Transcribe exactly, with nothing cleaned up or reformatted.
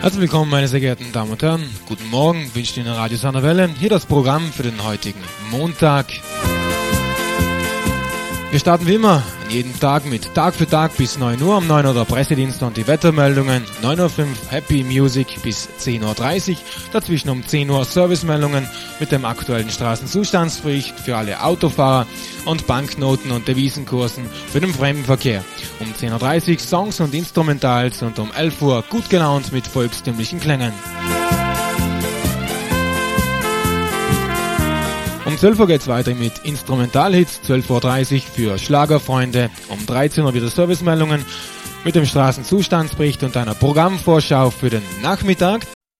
Herzlich willkommen, meine sehr geehrten Damen und Herren. Guten Morgen, wünscht Ihnen Radio Sannerwelle. Hier das Programm für den heutigen Montag. Wir starten wie immer jeden Tag mit Tag für Tag bis neun Uhr. Um neun Uhr der Pressedienst und die Wettermeldungen. neun Uhr fünf Happy Music bis zehn Uhr dreißig. Dazwischen um zehn Uhr Servicemeldungen mit dem aktuellen Straßenzustandsbericht für alle Autofahrer und Banknoten und Devisenkursen für den Fremdenverkehr. Um zehn Uhr dreißig Songs und Instrumentals und um elf Uhr gut gelaunt mit volkstümlichen Klängen. Um zwölf Uhr geht's weiter mit Instrumentalhits, zwölf Uhr dreißig für Schlagerfreunde, um dreizehn Uhr wieder Servicemeldungen mit dem Straßenzustandsbericht und einer Programmvorschau für den Nachmittag.